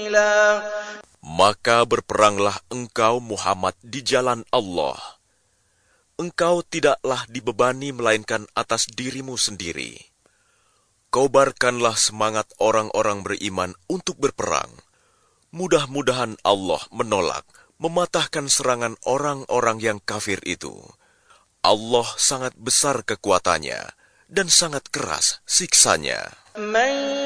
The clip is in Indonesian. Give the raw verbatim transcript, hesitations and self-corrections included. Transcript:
سبيلا. Maka berperanglah engkau Muhammad di jalan Allah. Engkau tidaklah dibebani melainkan atas dirimu sendiri. Kobarkanlah semangat orang-orang beriman untuk berperang. Mudah-mudahan Allah menolak, mematahkan serangan orang-orang yang kafir itu. Allah sangat besar kekuatannya dan sangat keras siksanya.